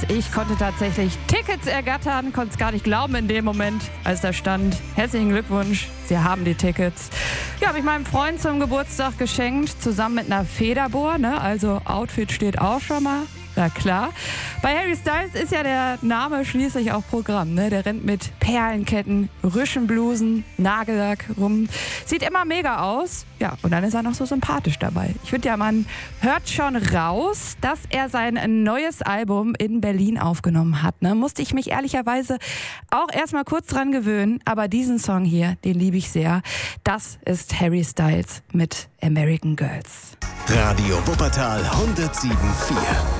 Ich konnte tatsächlich Tickets ergattern, konnte es gar nicht glauben in dem Moment, als da stand. Herzlichen Glückwunsch, Sie haben die Tickets. Ja, habe ich meinem Freund zum Geburtstag geschenkt, zusammen mit einer Federbohr, ne? Also Outfit steht auch schon mal. Na klar. Bei Harry Styles ist ja der Name schließlich auch Programm. Ne? Der rennt mit Perlenketten, Rüschenblusen, Nagellack rum. Sieht immer mega aus. Ja, und dann ist er noch so sympathisch dabei. Ich finde ja, man hört schon raus, dass er sein neues Album in Berlin aufgenommen hat. Ne? Musste ich mich ehrlicherweise auch erstmal kurz dran gewöhnen. Aber diesen Song hier, den liebe ich sehr. Das ist Harry Styles mit American Girls. Radio Wuppertal 107.4